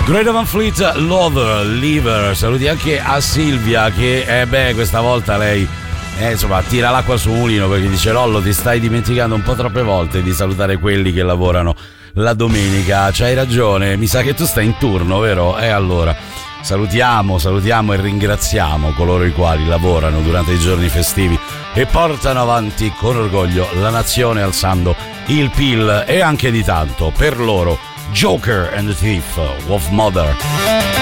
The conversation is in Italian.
Greta Van Fleet, Lover, Lever. Saluti anche a Silvia che questa volta lei insomma tira l'acqua sul mulino, perché dice: Lollo, ti stai dimenticando un po' troppe volte di salutare quelli che lavorano la domenica. C'hai ragione, mi sa che tu stai in turno, vero? Allora salutiamo e ringraziamo coloro i quali lavorano durante i giorni festivi e portano avanti con orgoglio la nazione, alzando il PIL, e anche di tanto per loro. Joker and the Thief, Wolf Mother.